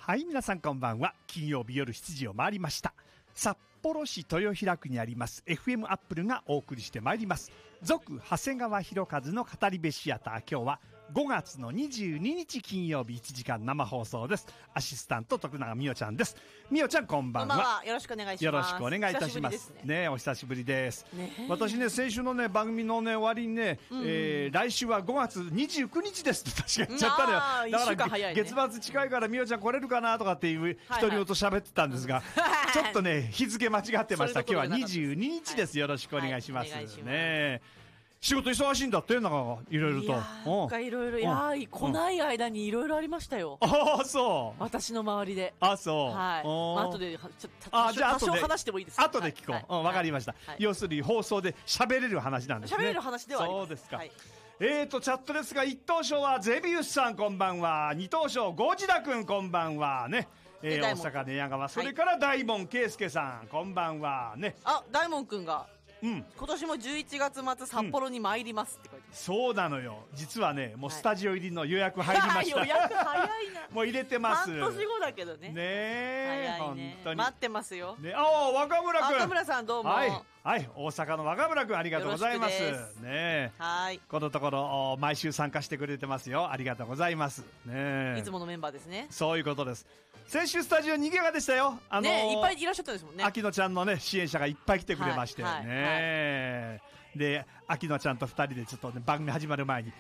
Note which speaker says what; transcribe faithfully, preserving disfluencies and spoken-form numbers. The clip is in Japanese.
Speaker 1: はい、皆さんこんばんは。金曜日夜しちじを回りました。札幌市豊平区にあります エフエム アップルがお送りしてまいります。続長谷川博和の語り部シアター。今日はごがつのにじゅうににち金曜日いちじかん生放送です。アシスタント徳永美代ちゃんです。美代ちゃんこんばんは。
Speaker 2: こんばんは。よろしくお願いします。
Speaker 1: よろしくお願いいたします。ね, ねお久しぶりです。ね、私ね先週のね番組のね終わりにね、うん、えー、来週はごがつにじゅうくにちですって確か言っちゃったのよ。だから、ね、月末近いから美代ちゃん来れるかなとかっていう独り言と喋ってたんですが、はいはい、ちょっとね日付間違ってました。今日はにじゅうににちです。よろしくお願いします。はい、ね仕事忙しいんだってなんかいろいろと。いや
Speaker 2: なんかいろいろいや来ない間にいろいろありましたよ。
Speaker 1: ああそう
Speaker 2: 私の周りで。
Speaker 1: あそう。
Speaker 2: はい。まあ後でちょっと
Speaker 1: あじゃあ
Speaker 2: 多少話してもいいですか。
Speaker 1: 後で聞こう。はいうん、わかりました。はい、要するに放送で喋れる話なんですね。
Speaker 2: 喋れる話ではあります。
Speaker 1: そうですか。
Speaker 2: はい、
Speaker 1: えーとチャットですが一等賞はゼビウスさんこんばんは。二等賞ゴジダくんこんばんはね。えー、大阪寝屋川、それから大門圭介さんこんばんはね。
Speaker 2: あ大門くんが。
Speaker 1: うん、
Speaker 2: 今年もじゅういちがつ末札幌に参りますって書いてます、
Speaker 1: うん、そうなのよ。実はねもうスタジオ入りの予約入りました、
Speaker 2: はい、予約早いな
Speaker 1: もう入れてます。
Speaker 2: 半年後だけどね。
Speaker 1: ねえ
Speaker 2: 早いね。
Speaker 1: 本当に
Speaker 2: 待ってますよ、
Speaker 1: ね、ああ若村君
Speaker 2: 若村さんどうも。
Speaker 1: はいはい、大阪の若村君ありがとうございます。ね、
Speaker 2: はい。
Speaker 1: このところ毎週参加してくれてますよ。ありがとうございます。ね、
Speaker 2: いつものメンバーですね。
Speaker 1: そういうことです。先週スタジオにぎやかでしたよ。あのー、
Speaker 2: ねいっぱいいらっしゃったんですもんね。
Speaker 1: 秋野ちゃんのね支援者がいっぱい来てくれまして、はいはい、ね、はい、で秋野ちゃんとふたりでちょっと、ね、番組始まる前に